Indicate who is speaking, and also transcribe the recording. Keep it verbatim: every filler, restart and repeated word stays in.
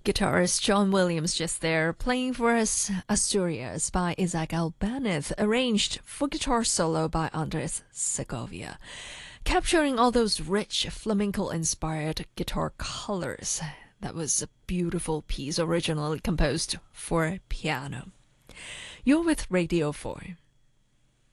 Speaker 1: Guitarist John Williams just there, playing for us Asturias by Isaac Albéniz, arranged for guitar solo by Andres Segovia, capturing all those rich flamenco-inspired guitar colors. That was a beautiful piece originally composed for piano. You're with Radio four.